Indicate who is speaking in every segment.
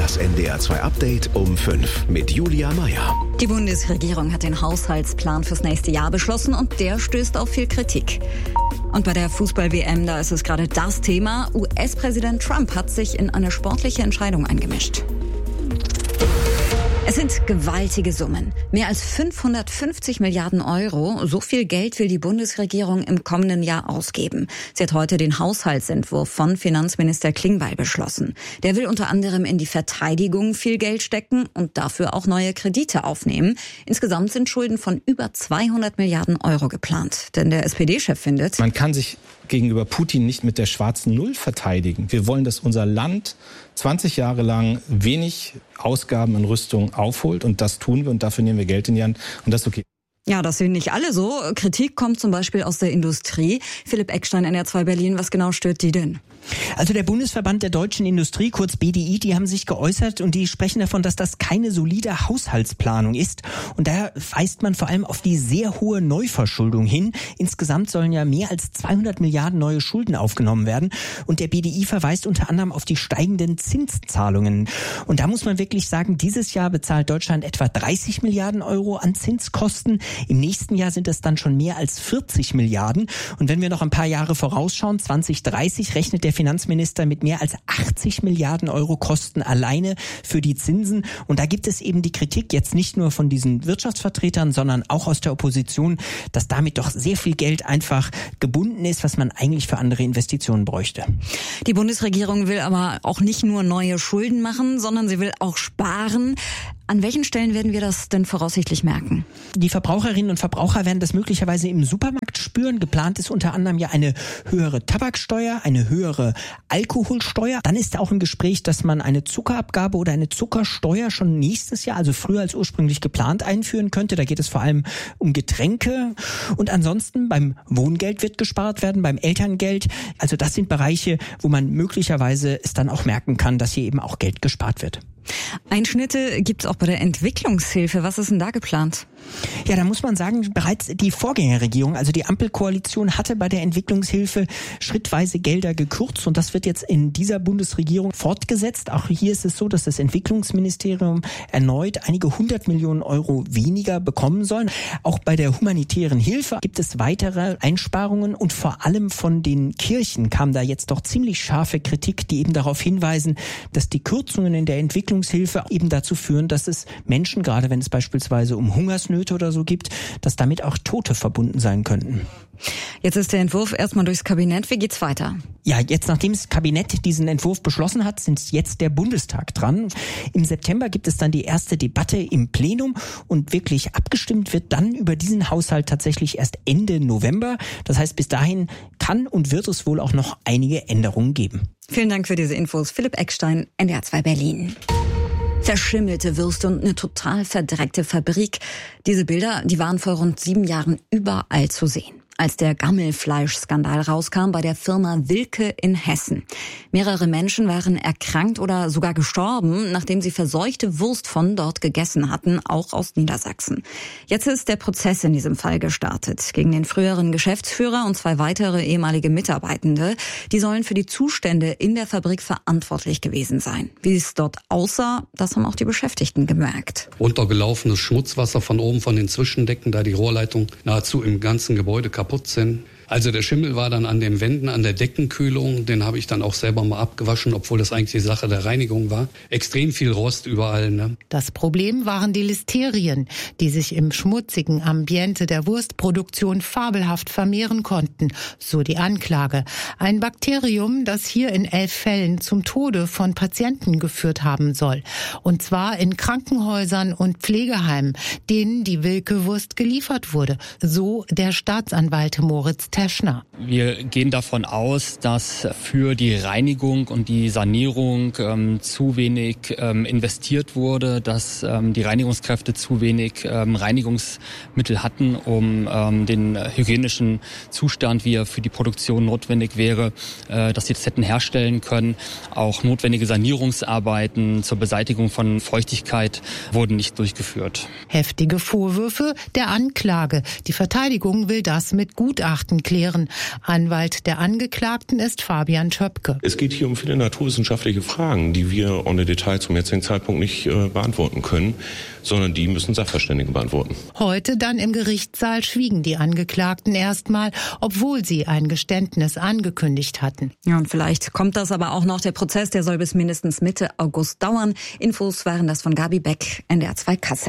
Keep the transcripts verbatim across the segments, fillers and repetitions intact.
Speaker 1: Das N D R zwei Update um fünf mit Julia Meyer.
Speaker 2: Die Bundesregierung hat den Haushaltsplan fürs nächste Jahr beschlossen und der stößt auf viel Kritik. Und bei der Fußball-W M, da ist es gerade das Thema. U S-Präsident Trump hat sich in eine sportliche Entscheidung eingemischt. Es sind gewaltige Summen. Mehr als fünfhundertfünfzig Milliarden Euro. So viel Geld will die Bundesregierung im kommenden Jahr ausgeben. Sie hat heute den Haushaltsentwurf von Finanzminister Klingbeil beschlossen. Der will unter anderem in die Verteidigung viel Geld stecken und dafür auch neue Kredite aufnehmen. Insgesamt sind Schulden von über zweihundert Milliarden Euro geplant. Denn der S P D-Chef findet,
Speaker 3: man kann sich gegenüber Putin nicht mit der schwarzen Null verteidigen. Wir wollen, dass unser Land zwanzig Jahre lang wenig Ausgaben in Rüstung aufholt und das tun wir und dafür nehmen wir Geld in die Hand und das ist okay.
Speaker 2: Ja, das sehen nicht alle so. Kritik kommt zum Beispiel aus der Industrie. Philipp Eckstein, N D R zwei Berlin, was genau stört die denn?
Speaker 4: Also der Bundesverband der deutschen Industrie, kurz B D I, die haben sich geäußert und die sprechen davon, dass das keine solide Haushaltsplanung ist. Und da weist man vor allem auf die sehr hohe Neuverschuldung hin. Insgesamt sollen ja mehr als zweihundert Milliarden neue Schulden aufgenommen werden. Und der B D I verweist unter anderem auf die steigenden Zinszahlungen. Und da muss man wirklich sagen, dieses Jahr bezahlt Deutschland etwa dreißig Milliarden Euro an Zinskosten. Im nächsten Jahr sind es dann schon mehr als vierzig Milliarden. Und wenn wir noch ein paar Jahre vorausschauen, zwanzig dreißig rechnet der Finanzminister mit mehr als achtzig Milliarden Euro Kosten alleine für die Zinsen. Und da gibt es eben die Kritik jetzt nicht nur von diesen Wirtschaftsvertretern, sondern auch aus der Opposition, dass damit doch sehr viel Geld einfach gebunden ist, was man eigentlich für andere Investitionen bräuchte.
Speaker 2: Die Bundesregierung will aber auch nicht nur neue Schulden machen, sondern sie will auch sparen. An welchen Stellen werden wir das denn voraussichtlich merken?
Speaker 4: Die Verbraucherinnen und Verbraucher werden das möglicherweise im Supermarkt spüren. Geplant ist unter anderem ja eine höhere Tabaksteuer, eine höhere Alkoholsteuer. Dann ist auch im Gespräch, dass man eine Zuckerabgabe oder eine Zuckersteuer schon nächstes Jahr, also früher als ursprünglich geplant, einführen könnte. Da geht es vor allem um Getränke. Und ansonsten beim Wohngeld wird gespart werden, beim Elterngeld. Also das sind Bereiche, wo man möglicherweise es dann auch merken kann, dass hier eben auch Geld gespart wird.
Speaker 2: Einschnitte gibt's auch bei der Entwicklungshilfe. Was ist denn da geplant?
Speaker 4: Ja, da muss man sagen, bereits die Vorgängerregierung, also die Ampelkoalition, hatte bei der Entwicklungshilfe schrittweise Gelder gekürzt und das wird jetzt in dieser Bundesregierung fortgesetzt. Auch hier ist es so, dass das Entwicklungsministerium erneut einige hundert Millionen Euro weniger bekommen soll. Auch bei der humanitären Hilfe gibt es weitere Einsparungen und vor allem von den Kirchen kam da jetzt doch ziemlich scharfe Kritik, die eben darauf hinweisen, dass die Kürzungen in der Entwicklungshilfe eben dazu führen, dass es Menschen, gerade wenn es beispielsweise um Hungersnöte oder so gibt, dass damit auch Tote verbunden sein könnten.
Speaker 2: Jetzt ist der Entwurf erstmal durchs Kabinett. Wie geht's weiter?
Speaker 4: Ja, jetzt nachdem das Kabinett diesen Entwurf beschlossen hat, sind jetzt der Bundestag dran. Im September gibt es dann die erste Debatte im Plenum und wirklich abgestimmt wird dann über diesen Haushalt tatsächlich erst Ende November. Das heißt, bis dahin kann und wird es wohl auch noch einige Änderungen geben.
Speaker 2: Vielen Dank für diese Infos. Philipp Eckstein, N D R zwei Berlin. Verschimmelte Würste und eine total verdreckte Fabrik. Diese Bilder, die waren vor rund sieben Jahren überall zu sehen, als der Gammelfleischskandal rauskam bei der Firma Wilke in Hessen. Mehrere Menschen waren erkrankt oder sogar gestorben, nachdem sie verseuchte Wurst von dort gegessen hatten, auch aus Niedersachsen. Jetzt ist der Prozess in diesem Fall gestartet gegen den früheren Geschäftsführer und zwei weitere ehemalige Mitarbeitende. Die sollen für die Zustände in der Fabrik verantwortlich gewesen sein. Wie es dort aussah, das haben auch die Beschäftigten gemerkt.
Speaker 5: Runtergelaufenes Schmutzwasser von oben von den Zwischendecken, da die Rohrleitung nahezu im ganzen Gebäude kaputt sind. Also der Schimmel war dann an den Wänden, an der Deckenkühlung. Den habe ich dann auch selber mal abgewaschen, obwohl das eigentlich die Sache der Reinigung war. Extrem viel Rost überall. Ne?
Speaker 6: Das Problem waren die Listerien, die sich im schmutzigen Ambiente der Wurstproduktion fabelhaft vermehren konnten, so die Anklage. Ein Bakterium, das hier in elf Fällen zum Tode von Patienten geführt haben soll. Und zwar in Krankenhäusern und Pflegeheimen, denen die Wilke-Wurst geliefert wurde. So der Staatsanwalt Moritz Teschner.
Speaker 7: Wir gehen davon aus, dass für die Reinigung und die Sanierung ähm, zu wenig ähm, investiert wurde, dass ähm, die Reinigungskräfte zu wenig ähm, Reinigungsmittel hatten, um ähm, den hygienischen Zustand, wie er für die Produktion notwendig wäre, äh, dass sie das hätten herstellen können. Auch notwendige Sanierungsarbeiten zur Beseitigung von Feuchtigkeit wurden nicht durchgeführt.
Speaker 6: Heftige Vorwürfe der Anklage. Die Verteidigung will das mit Gutachten klären. Anwalt der Angeklagten ist Fabian Töpke.
Speaker 8: Es geht hier um viele naturwissenschaftliche Fragen, die wir ohne Detail zum jetzigen Zeitpunkt nicht äh, beantworten können, sondern die müssen Sachverständige beantworten.
Speaker 6: Heute dann im Gerichtssaal schwiegen die Angeklagten erstmal, obwohl sie ein Geständnis angekündigt hatten.
Speaker 2: Ja, und vielleicht kommt das aber auch noch. Der Prozess, der soll bis mindestens Mitte August dauern. Infos waren das von Gabi Beck, N D R zwei Kassel.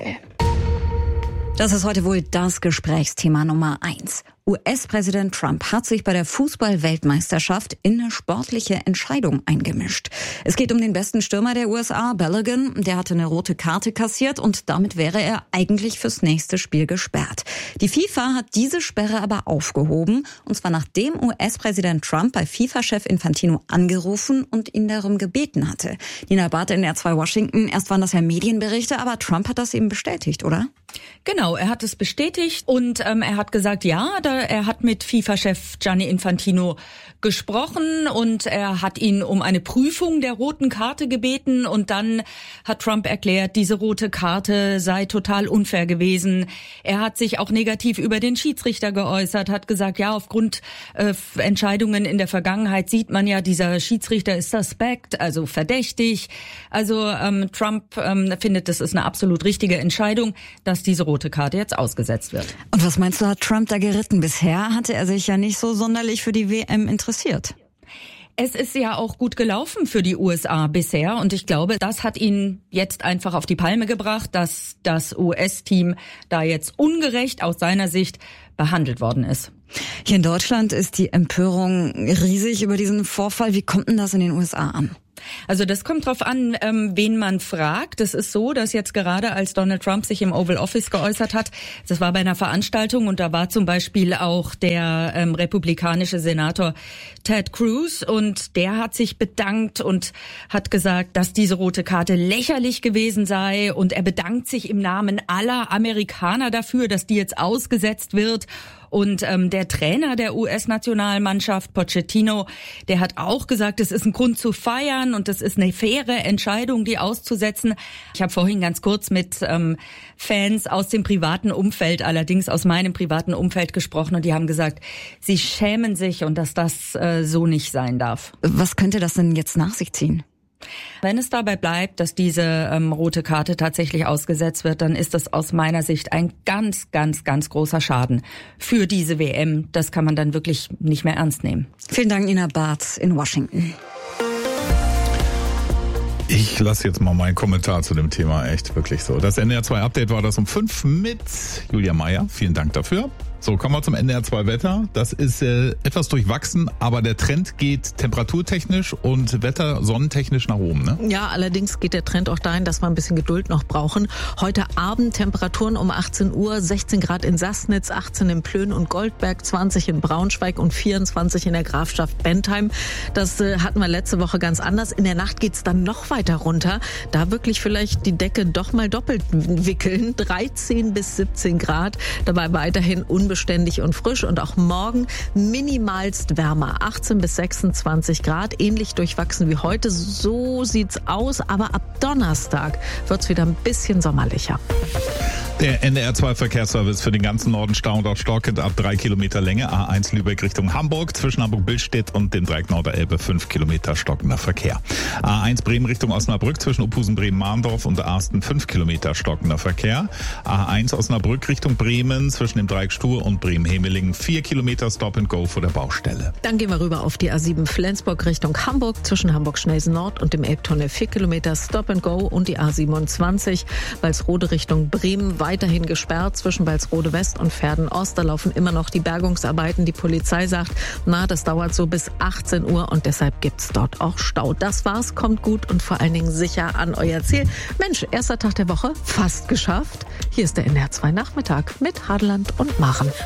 Speaker 2: Das ist heute wohl das Gesprächsthema Nummer eins. U S-Präsident Trump hat sich bei der Fußball-Weltmeisterschaft in eine sportliche Entscheidung eingemischt. Es geht um den besten Stürmer der U S A, Balogun. Der hatte eine rote Karte kassiert und damit wäre er eigentlich fürs nächste Spiel gesperrt. Die FIFA hat diese Sperre aber aufgehoben, und zwar nachdem U S-Präsident Trump bei FIFA-Chef Infantino angerufen und ihn darum gebeten hatte. Nina Barth, N D R zwei Washington. Erst waren das ja Medienberichte, aber Trump hat das eben bestätigt, oder?
Speaker 9: Genau, er hat es bestätigt und ähm, er hat gesagt, ja, da, er hat mit FIFA-Chef Gianni Infantino gesprochen und er hat ihn um eine Prüfung der roten Karte gebeten, und dann hat Trump erklärt, diese rote Karte sei total unfair gewesen. Er hat sich auch negativ über den Schiedsrichter geäußert, hat gesagt, ja, aufgrund äh, Entscheidungen in der Vergangenheit sieht man ja, dieser Schiedsrichter ist suspect, also verdächtig. Also ähm, Trump ähm, findet, das ist eine absolut richtige Entscheidung, dass diese rote Karte jetzt ausgesetzt wird.
Speaker 2: Und was meinst du, hat Trump da geritten? Bisher hatte er sich ja nicht so sonderlich für die W M interessiert.
Speaker 9: Es ist ja auch gut gelaufen für die U S A bisher, und ich glaube, das hat ihn jetzt einfach auf die Palme gebracht, dass das U S-Team da jetzt ungerecht aus seiner Sicht behandelt worden ist.
Speaker 2: Hier in Deutschland ist die Empörung riesig über diesen Vorfall. Wie kommt denn das in den U S A an?
Speaker 9: Also das kommt drauf an, ähm, wen man fragt. Es ist so, dass jetzt gerade, als Donald Trump sich im Oval Office geäußert hat, das war bei einer Veranstaltung, und da war zum Beispiel auch der ähm, republikanische Senator Ted Cruz, und der hat sich bedankt und hat gesagt, dass diese rote Karte lächerlich gewesen sei, und er bedankt sich im Namen aller Amerikaner dafür, dass die jetzt ausgesetzt wird. Und ähm, der Trainer der U S-Nationalmannschaft, Pochettino, der hat auch gesagt, es ist ein Grund zu feiern und es ist eine faire Entscheidung, die auszusetzen. Ich habe vorhin ganz kurz mit ähm, Fans aus dem privaten Umfeld, allerdings aus meinem privaten Umfeld gesprochen, und die haben gesagt, sie schämen sich und dass das äh, so nicht sein darf.
Speaker 2: Was könnte das denn jetzt nach sich ziehen?
Speaker 9: Wenn es dabei bleibt, dass diese ähm, rote Karte tatsächlich ausgesetzt wird, dann ist das aus meiner Sicht ein ganz, ganz, ganz großer Schaden für diese W M. Das kann man dann wirklich nicht mehr ernst nehmen.
Speaker 2: Vielen Dank, Nina Barth in Washington.
Speaker 10: Ich lasse jetzt mal meinen Kommentar zu dem Thema, echt wirklich so. Das N D R zwei Update war das um fünf mit Julia Meyer. Vielen Dank dafür. So, kommen wir zum N D R zwei Wetter. Das ist äh, etwas durchwachsen, aber der Trend geht temperaturtechnisch und wetter sonnentechnisch nach oben, ne?
Speaker 11: Ja, allerdings geht der Trend auch dahin, dass wir ein bisschen Geduld noch brauchen. Heute Abend Temperaturen um achtzehn Uhr, sechzehn Grad in Sassnitz, achtzehn in Plön und Goldberg, zwanzig in Braunschweig und vierundzwanzig in der Grafschaft Bentheim. Das äh, hatten wir letzte Woche ganz anders. In der Nacht geht's dann noch weiter runter. Da wirklich vielleicht die Decke doch mal doppelt wickeln. dreizehn bis siebzehn Grad. Dabei weiterhin unbeständig und frisch, und auch morgen minimalst wärmer, achtzehn bis sechsundzwanzig Grad, ähnlich durchwachsen wie heute. So sieht's aus, aber ab Donnerstag wird's wieder ein bisschen sommerlicher.
Speaker 10: Der N D R zwei Verkehrsservice für den ganzen Norden Stauendorf stockend ab drei Kilometer Länge. A eins Lübeck Richtung Hamburg, zwischen Hamburg-Billstedt und dem Dreieck Norderelbe fünf Kilometer stockender Verkehr. A eins Bremen Richtung Osnabrück, zwischen Ophusen Bremen-Mahndorf und Arsten fünf Kilometer stockender Verkehr. A eins Osnabrück Richtung Bremen, zwischen dem Dreieck Stur und Bremen-Hemelingen vier Kilometer Stop and Go vor der Baustelle.
Speaker 11: Dann gehen wir rüber auf die A sieben Flensburg Richtung Hamburg, zwischen Hamburg-Schnelsen Nord und dem Elbtunnel vier Kilometer Stop and Go, und die A siebenundzwanzig Walsrode Richtung Bremen weiterhin gesperrt zwischen Walsrode West und Verden Ost. Da laufen immer noch die Bergungsarbeiten. Die Polizei sagt, na, das dauert so bis achtzehn Uhr, und deshalb gibt's dort auch Stau. Das war's, kommt gut und vor allen Dingen sicher an euer Ziel. Mensch, erster Tag der Woche, fast geschafft. Hier ist der N D R zwei Nachmittag mit Hadeland und Maren.